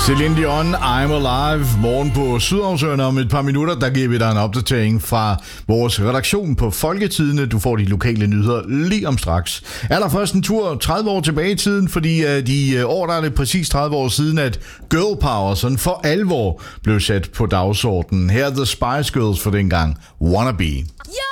Celine Dion, I'm Alive. Morgen på Sydhavsøerne. Om et par minutter, der giver vi dig en opdatering fra vores redaktion på Folketidene. Du får de lokale nyheder lige om straks. Allerførst en tur 30 år tilbage i tiden, fordi de år, der er det præcis 30 år siden, at Girl Power sådan for alvor blev sat på dagsordenen. Her er The Spice Girls for dengang. Wannabe. Yo!